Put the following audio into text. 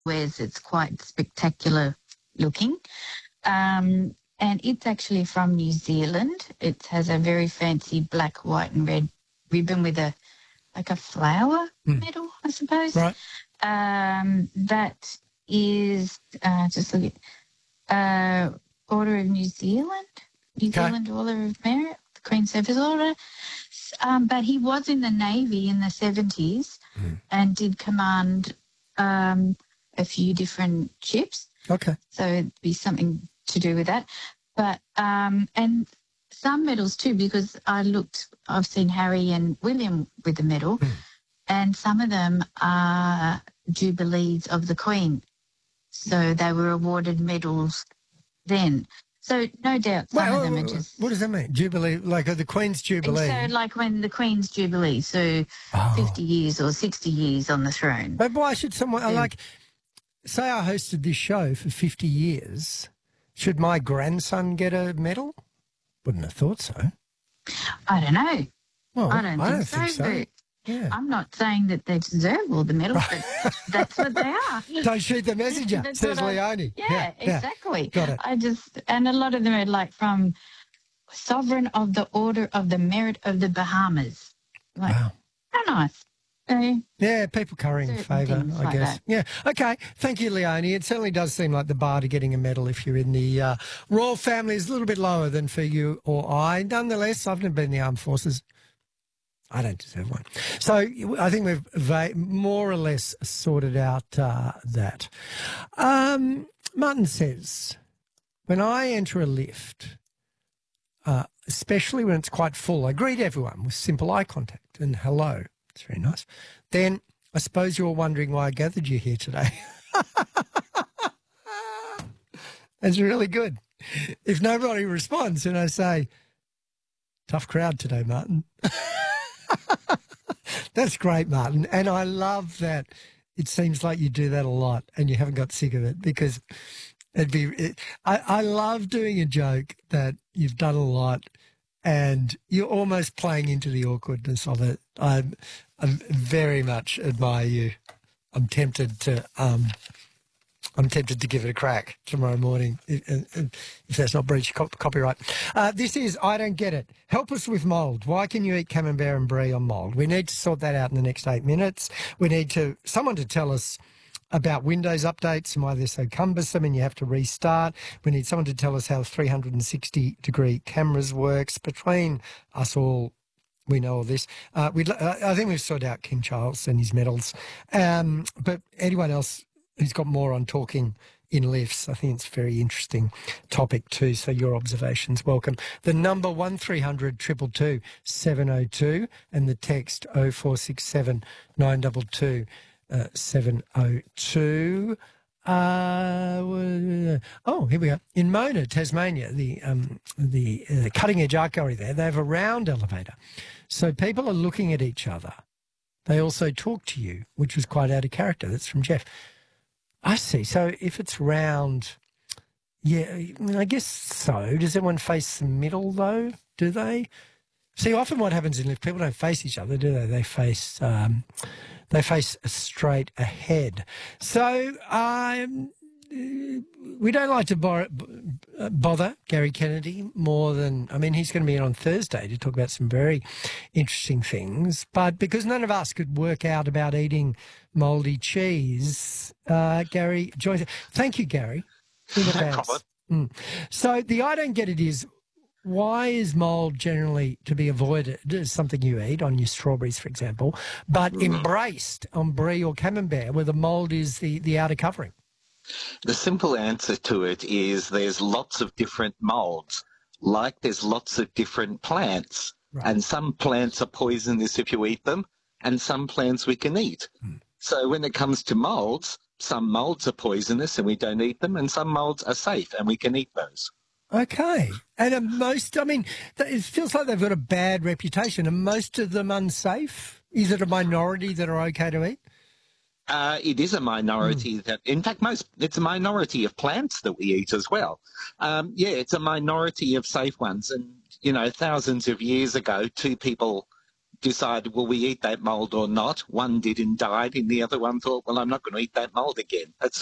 wears. It's quite spectacular looking. And it's actually from New Zealand. It has a very fancy black, white, and red ribbon with a flower medal, I suppose. Right. That is just look at Order of New Zealand, Zealand Order of Merit, the Queen Service Order. But he was in the Navy in the 70s and did command a few different ships. Okay. So it'd be something to do with that. But and some medals too, because I've seen Harry and William with the medal, and some of them are Jubilees of the Queen. So they were awarded medals then. So no doubt some of them are just... What does that mean? Jubilee, like the Queen's Jubilee? So like when the Queen's Jubilee, so 50 years or 60 years on the throne. But why should someone, say I hosted this show for 50 years, should my grandson get a medal? Wouldn't have thought so. I don't know. Well, I don't think so. But yeah. I'm not saying that they deserve all the medals, but that's what they are. Don't shoot the messenger, says Leonie. Yeah, exactly. Got it. And a lot of them are like from Sovereign of the Order of the Merit of the Bahamas. Like, wow. How nice. Yeah, people currying favour, I guess. That. Yeah. Okay. Thank you, Leonie. It certainly does seem like the bar to getting a medal if you're in the royal family is a little bit lower than for you or I. Nonetheless, I've never been in the armed forces. I don't deserve one. So I think we've more or less sorted out that. Martin says, when I enter a lift, especially when it's quite full, I greet everyone with simple eye contact and hello. It's very nice. Then I suppose you're wondering why I gathered you here today. That's really good. If nobody responds, then I say, tough crowd today, Martin. That's great, Martin. And I love that it seems like you do that a lot and you haven't got sick of it because I love doing a joke that you've done a lot and you're almost playing into the awkwardness of it. I very much admire you. I'm tempted to give it a crack tomorrow morning if that's not breach copyright. This is I Don't Get It. Help us with mould. Why can you eat camembert and brie on mould? We need to sort that out in the next 8 minutes. We need someone to tell us about Windows updates and why they're so cumbersome and you have to restart. We need someone to tell us how 360-degree cameras works. Between us all, we know all this. I think we've sorted out King Charles and his medals. But anyone else who's got more on talking in lifts, I think it's a very interesting topic too. So your observations, welcome. The number 1300 222 702 and the text 0467 922 702. Here we go. In Mona, Tasmania, the cutting edge art gallery there, they have a round elevator. So people are looking at each other. They also talk to you, which was quite out of character. That's from Jeff. I see. So if it's round, yeah, I guess so. Does everyone face the middle though? Do they? See, often what happens in lift, people don't face each other, do they? They face straight ahead. So we don't like to bother Gary Kennedy more than, he's going to be in on Thursday to talk about some very interesting things. But because none of us could work out about eating mouldy cheese, Gary joins us. Thank you, Gary. So the I Don't Get It is, why is mould generally to be avoided as something you eat on your strawberries, for example, but embraced on brie or camembert where the mould is the outer covering? The simple answer to it is there's lots of different moulds, like there's lots of different plants. Right. And some plants are poisonous if you eat them, and some plants we can eat. So when it comes to moulds, some moulds are poisonous and we don't eat them, and some moulds are safe and we can eat those. Okay. And it feels like they've got a bad reputation. Are most of them unsafe? Is it a minority that are okay to eat? It is a minority in fact, it's a minority of plants that we eat as well. It's a minority of safe ones. And, thousands of years ago, two people decided, will we eat that mould or not? One did and died, and the other one thought, well, I'm not going to eat that mould again. It's